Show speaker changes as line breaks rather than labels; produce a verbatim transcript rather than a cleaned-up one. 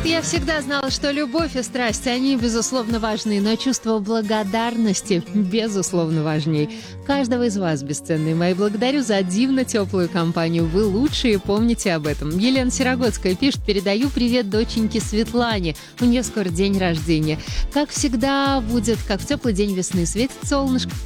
Я всегда знала, что любовь и страсть, они, безусловно, важны, но чувство благодарности, безусловно, важней. Каждого из вас, бесценные мои, благодарю за дивно теплую компанию. Вы лучшие, помните об этом. Елена Сирогодская пишет: передаю привет доченьке Светлане. У нее скоро день рождения. Как всегда, будет, как в теплый день весны, светит солнышко.